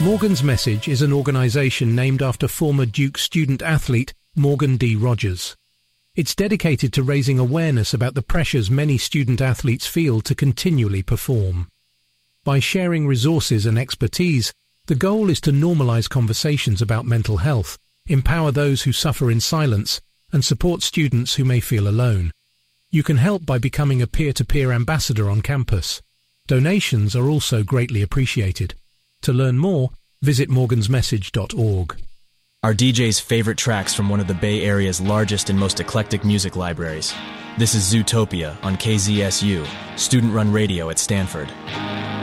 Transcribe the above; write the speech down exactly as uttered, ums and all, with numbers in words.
Morgan's Message is an organisation named after former Duke student-athlete Morgan D. Rogers. It's dedicated to raising awareness about the pressures many student-athletes feel to continually perform. By sharing resources and expertise, the goal is to normalise conversations about mental health, empower those who suffer in silence, and support students who may feel alone. You can help by becoming a peer-to-peer ambassador on campus. Donations are also greatly appreciated. To learn more, visit morgans message dot org. Our D J's favorite tracks from one of the Bay Area's largest and most eclectic music libraries. This is Zootopia on K Z S U, student-run radio at Stanford.